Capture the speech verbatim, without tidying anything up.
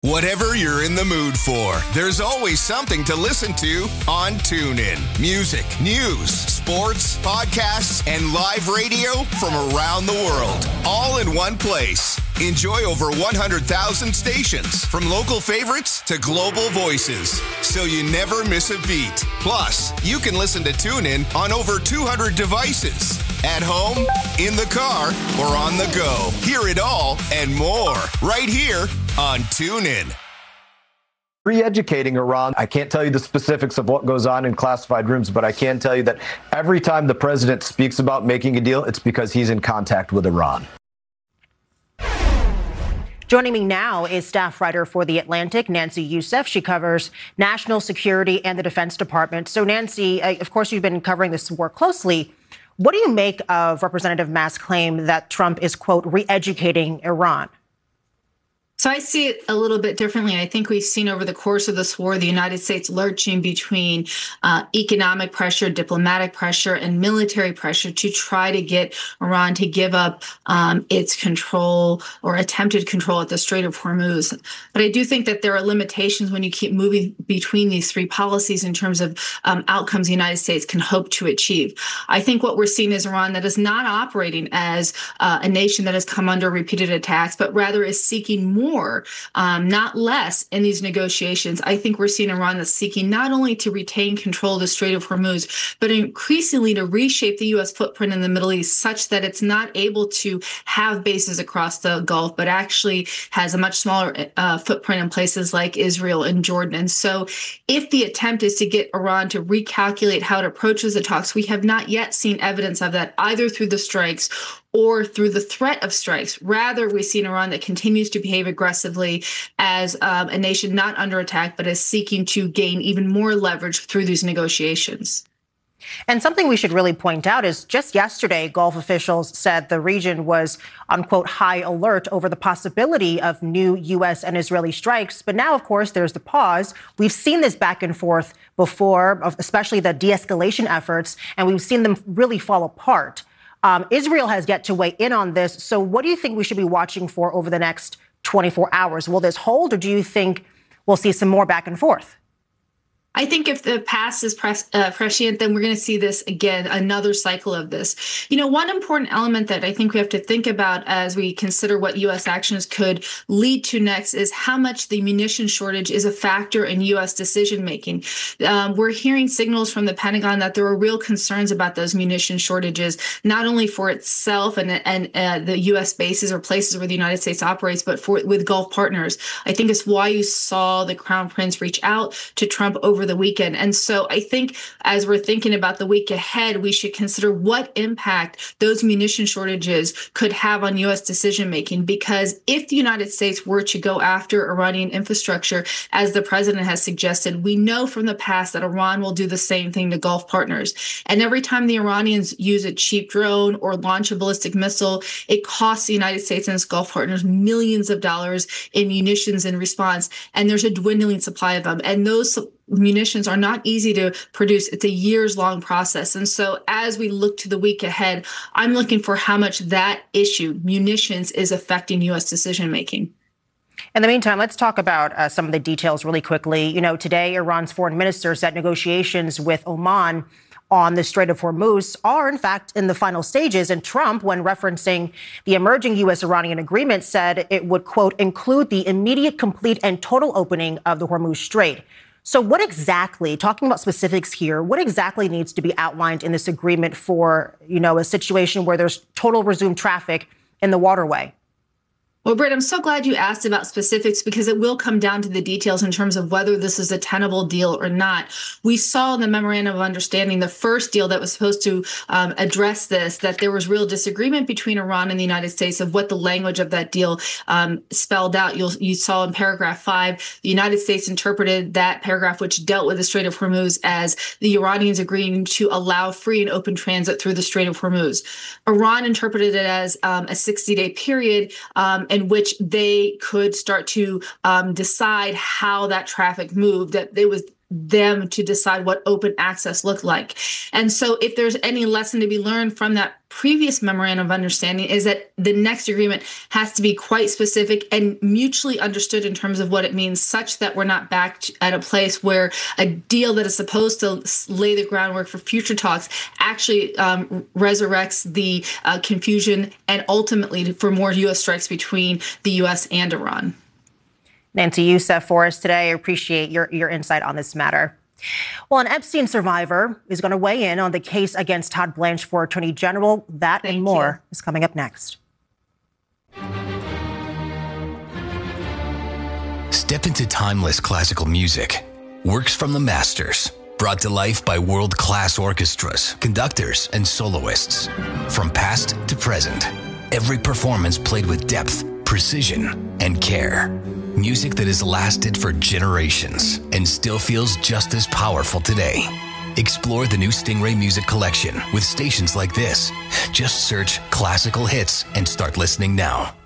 Whatever you're in the mood for, there's always something to listen to on TuneIn. Music, news, sports, podcasts, and live radio from around the world, all in one place. Enjoy over one hundred thousand stations, from local favorites to global voices, so you never miss a beat. Plus, you can listen to TuneIn on over two hundred devices. At home, in the car, or on the go. Hear it all and more right here on TuneIn. Re-educating Iran. I can't tell you the specifics of what goes on in classified rooms, but I can tell you that every time the president speaks about making a deal, it's because he's in contact with Iran. Joining me now is staff writer for The Atlantic, Nancy Youssef. She covers national security and the Defense Department. So, Nancy, of course, you've been covering this war closely. What do you make of Representative Mass's claim that Trump is, quote, re-educating Iran? So I see it a little bit differently. I think we've seen over the course of this war, the United States lurching between uh, economic pressure, diplomatic pressure, and military pressure to try to get Iran to give up um, its control or attempted control at the Strait of Hormuz. But I do think that there are limitations when you keep moving between these three policies in terms of um, outcomes the United States can hope to achieve. I think what we're seeing is Iran that is not operating as uh, a nation that has come under repeated attacks, but rather is seeking more More, um, not less, in these negotiations. I think we're seeing Iran that's seeking not only to retain control of the Strait of Hormuz, but increasingly to reshape the U S footprint in the Middle East such that it's not able to have bases across the Gulf, but actually has a much smaller uh, footprint in places like Israel and Jordan. And so if the attempt is to get Iran to recalculate how it approaches the talks, we have not yet seen evidence of that, either through the strikes or through the threat of strikes. Rather, we see an Iran that continues to behave aggressively as um, a nation not under attack, but is seeking to gain even more leverage through these negotiations. And something we should really point out is just yesterday, Gulf officials said the region was, unquote, high alert over the possibility of new U S and Israeli strikes. But now, of course, there's the pause. We've seen this back and forth before, especially the de-escalation efforts, and we've seen them really fall apart. Um, Israel has yet to weigh in on this. So what do you think we should be watching for over the next twenty-four hours? Will this hold, or do you think we'll see some more back and forth? I think if the past is pres- uh, prescient, then we're going to see this again, another cycle of this. You know, one important element that I think we have to think about as we consider what U S actions could lead to next is how much the munition shortage is a factor in U S decision making. Um, we're hearing signals from the Pentagon that there are real concerns about those munition shortages, not only for itself and, and uh, the U S bases or places where the United States operates, but for with Gulf partners. I think it's why you saw the Crown Prince reach out to Trump over the weekend. And so I think as we're thinking about the week ahead, we should consider what impact those munition shortages could have on U S decision making. Because if the United States were to go after Iranian infrastructure, as the president has suggested, we know from the past that Iran will do the same thing to Gulf partners. And every time the Iranians use a cheap drone or launch a ballistic missile, it costs the United States and its Gulf partners millions of dollars in munitions in response. And there's a dwindling supply of them. And those munitions are not easy to produce. It's a years long process. And so as we look to the week ahead, I'm looking for how much that issue, munitions, is affecting U S decision making. In the meantime, let's talk about uh, some of the details really quickly. You know, today, Iran's foreign minister said negotiations with Oman on the Strait of Hormuz are, in fact, in the final stages. And Trump, when referencing the emerging U S-Iranian agreement, said it would, quote, include the immediate, complete, and total opening of the Hormuz Strait. So what exactly, talking about specifics here, what exactly needs to be outlined in this agreement for, you know, a situation where there's total resumed traffic in the waterway? Well, Britt, I'm so glad you asked about specifics, because it will come down to the details in terms of whether this is a tenable deal or not. We saw in the memorandum of understanding, the first deal that was supposed to um, address this, that there was real disagreement between Iran and the United States of what the language of that deal um, spelled out. You'll, you saw in paragraph five, the United States interpreted that paragraph, which dealt with the Strait of Hormuz, as the Iranians agreeing to allow free and open transit through the Strait of Hormuz. Iran interpreted it as um, a sixty-day period um, in which they could start to um, decide how that traffic moved, that it was them to decide what open access looked like. And so if there's any lesson to be learned from that previous memorandum of understanding, is that the next agreement has to be quite specific and mutually understood in terms of what it means, such that we're not back at a place where a deal that is supposed to lay the groundwork for future talks actually um, resurrects the uh, confusion and ultimately for more U S strikes between the U S and Iran. Nancy Youssef for us today. I appreciate your, your insight on this matter. Well, an Epstein survivor is going to weigh in on the case against Todd Blanche for Attorney General. That Thank and more you. is coming up next. Step into timeless classical music. Works from the masters. Brought to life by world-class orchestras, conductors, and soloists. From past to present, every performance played with depth, precision, and care. Music that has lasted for generations and still feels just as powerful today. Explore the new Stingray Music Collection with stations like this. Just search classical hits and start listening now.